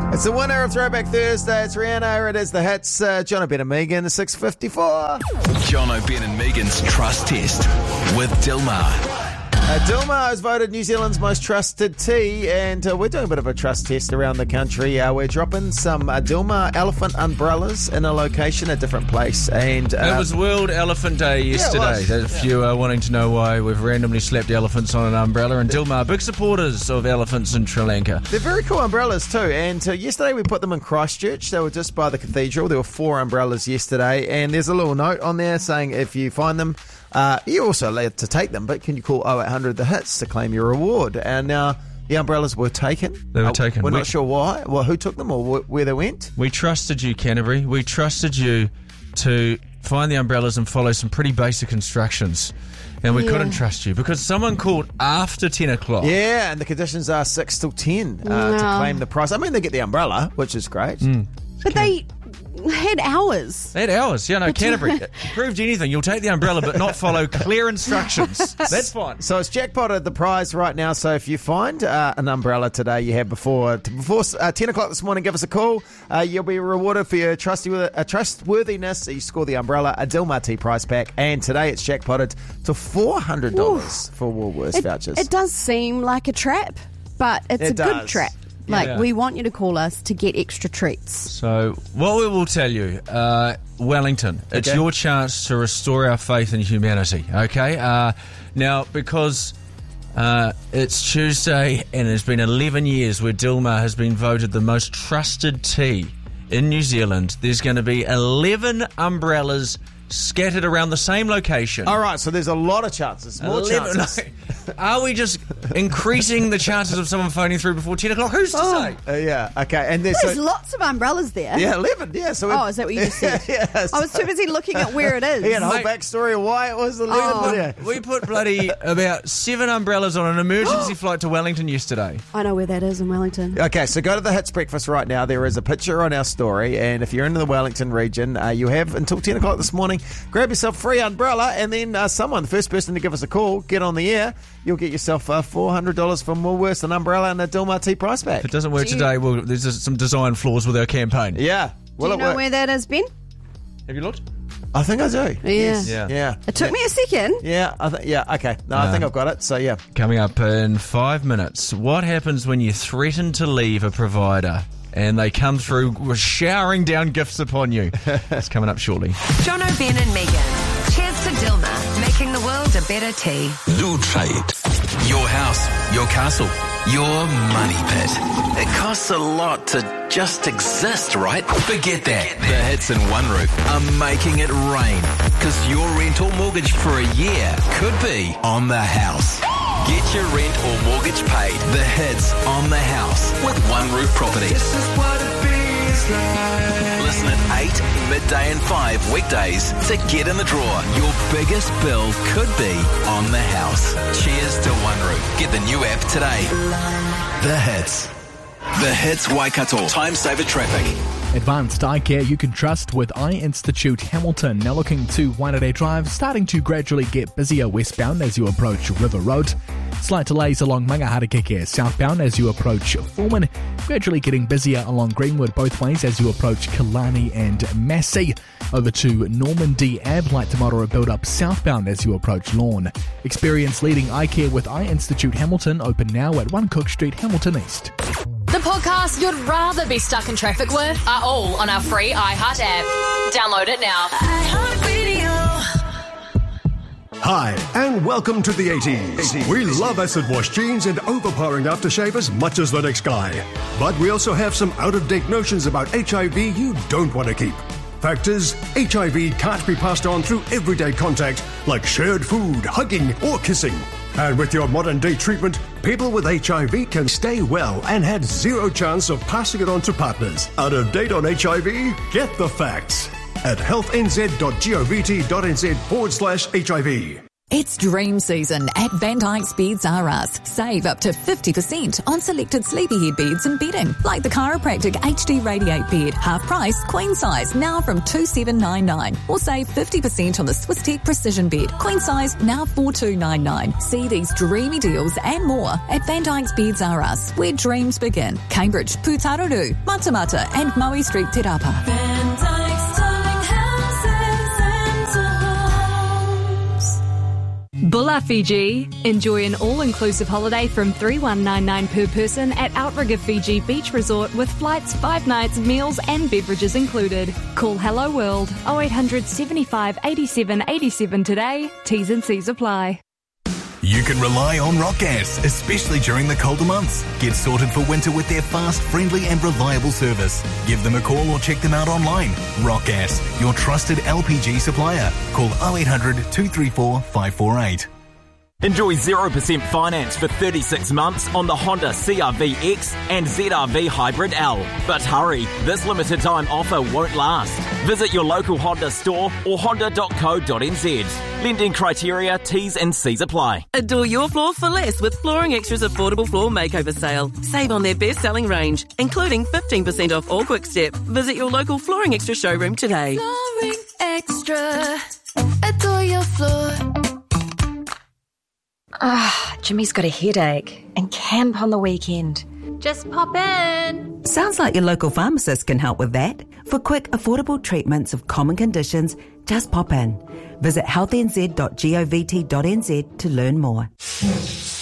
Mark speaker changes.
Speaker 1: It's the winner of Throwback Thursday. It's Rihanna. It is the hits. John O'Ben and Megan, 6:54.
Speaker 2: John O'Ben and Megan's Trust Test with Dilmah.
Speaker 1: Dilmah is voted New Zealand's most trusted tea, and we're doing a bit of a trust test around the country. We're dropping some Dilmah elephant umbrellas in a location, a different place. And
Speaker 3: it was World Elephant Day yesterday. If you are wanting to know why we've randomly slapped elephants on an umbrella, and Dilmah, big supporters of elephants in Sri Lanka.
Speaker 1: They're very cool umbrellas too, and yesterday we put them in Christchurch. They were just by the cathedral. There were 4 umbrellas yesterday, and there's a little note on there saying if you find them, you're also allowed to take them, but can you call 0800 the hits to claim your reward? And now the umbrellas were taken.
Speaker 3: They were taken.
Speaker 1: We're not sure why, who took them or where they went.
Speaker 3: We trusted you, Canterbury. We trusted you to find the umbrellas and follow some pretty basic instructions. And we couldn't trust you because someone called after 10 o'clock.
Speaker 1: Yeah, and the conditions are 6 till 10 to claim the prize. I mean, they get the umbrella, which is great.
Speaker 4: But they had hours.
Speaker 3: They had hours. Yeah, no, Canterbury. Proved anything. You'll take the umbrella but not follow clear instructions. That's fine.
Speaker 1: So it's jackpotted the prize right now. So if you find an umbrella today you had before 10 o'clock this morning, give us a call. You'll be rewarded for your trustworthiness. You score the umbrella, a Dilmah tea prize pack. And today it's jackpotted to $400 for Woolworths vouchers.
Speaker 4: It does seem like a trap, but it's a good trap. We want you to call us to get extra treats. So
Speaker 3: what we will tell you, Wellington, it's your chance to restore our faith in humanity, okay? Now, because it's Tuesday and it's been 11 years where Dilmah has been voted the most trusted tea in New Zealand, there's going to be 11 umbrellas scattered around the same location.
Speaker 1: All right, so there's a lot of chances. More chances.
Speaker 3: Are we just increasing the chances of someone phoning through before 10 o'clock? Who's to say?
Speaker 1: Yeah, okay. And
Speaker 4: there's lots of umbrellas there.
Speaker 1: Yeah, 11. Yeah. So
Speaker 4: is that what you just said?
Speaker 1: Yes.
Speaker 4: I was too busy looking at where it is.
Speaker 1: He had a whole backstory of why it was 11.
Speaker 3: We put bloody about 7 umbrellas on an emergency flight to Wellington yesterday.
Speaker 4: I know where that is in Wellington.
Speaker 1: Okay, so go to the Hits Breakfast right now. There is a picture on our story, and if you're in the Wellington region, you have until 10 o'clock this morning. Grab yourself a free umbrella, and then the first person to give us a call, get on the air, you'll get yourself $400 from Woolworths, an umbrella, and a Dilmah tea prize pack.
Speaker 3: If it doesn't work today, there's some design flaws with our campaign.
Speaker 1: Yeah.
Speaker 4: Do you know where that is, Ben?
Speaker 3: Have you looked?
Speaker 1: I think I do.
Speaker 4: Yeah. It took me a second.
Speaker 1: Yeah. Okay. No, I think I've got it. So, yeah.
Speaker 3: Coming up in 5 minutes, what happens when you threaten to leave a provider and they come through showering down gifts upon you? That's coming up shortly.
Speaker 5: John O'Ben and Megan. Cheers to Dilmah, making the world a better tea.
Speaker 2: Zoo Trade. Your house, your castle, your money pit. It costs a lot to just exist, right? Forget that. The Hits in One Roof are making it rain. Because your rent or mortgage for a year could be on the house. Get your rent or mortgage paid. The Hits on the house with One Roof Property. This is what it feels like. Listen at 8, midday and 5 weekdays to get in the draw. Your biggest bill could be on the house. Cheers to One Roof. Get the new app today. The Hits. The Hits Waikato. Time saver traffic.
Speaker 6: Advanced eye care you can trust with Eye Institute Hamilton. Now looking to Waitanere Drive, starting to gradually get busier westbound as you approach River Road. Slight delays along Mangaharakeke southbound as you approach Foreman. Gradually getting busier along Greenwood both ways as you approach Killarney and Massey. Over to Normandy Ave, light to moderate build up southbound as you approach Lawn. Experience leading eye care with Eye Institute Hamilton, open now at 1 Cook Street, Hamilton East.
Speaker 7: The podcasts you'd rather be stuck in traffic with are all on our free iHeart app. Download it now.
Speaker 8: Hi, and welcome to the 80s. We love acid wash jeans and overpowering aftershave as much as the next guy. But we also have some out-of-date notions about HIV you don't want to keep. Fact is, HIV can't be passed on through everyday contact like shared food, hugging, or kissing. And with your modern-day treatment, people with HIV can stay well and had zero chance of passing it on to partners. Out of date on HIV? Get the facts at healthnz.govt.nz/HIV.
Speaker 9: It's dream season at Van Dyke's Beds R Us. Save up to 50% on selected sleepyhead beds and bedding, like the Chiropractic HD Radiate bed, half price, queen size, now from $2,799. Or save 50% on the Swiss Tech Precision bed, queen size, now $4,299. See these dreamy deals and more at Van Dyke's Beds R Us, where dreams begin. Cambridge, Putaruru, Matamata and Maui Street, Te Rapa.
Speaker 10: Van Dyke's Darling Houses and Homes.
Speaker 11: Bulla Fiji. Enjoy an all-inclusive holiday from $3,199 per person at Outrigger Fiji Beach Resort with flights, 5 nights, meals and beverages included. Call Hello World 0800 75 87 87 today. T's and C's apply.
Speaker 12: You can rely on Rock Gas, especially during the colder months. Get sorted for winter with their fast, friendly and reliable service. Give them a call or check them out online. Rock Gas, your trusted LPG supplier. Call 0800 234 548.
Speaker 13: Enjoy 0% finance for 36 months on the Honda CR-V X and ZR-V Hybrid L. But hurry, this limited time offer won't last. Visit your local Honda store or honda.co.nz. Lending criteria, T's and C's apply.
Speaker 14: Adore your floor for less with Flooring Extra's affordable floor makeover sale. Save on their best-selling range, including 15% off all Quick Step. Visit your local Flooring Extra showroom today.
Speaker 10: Flooring Extra. Adore your floor.
Speaker 15: Jimmy's got a headache and camp on the weekend.
Speaker 16: Just pop in.
Speaker 17: Sounds like your local pharmacist can help with that. For quick, affordable treatments of common conditions, just pop in. Visit healthnz.govt.nz to learn more.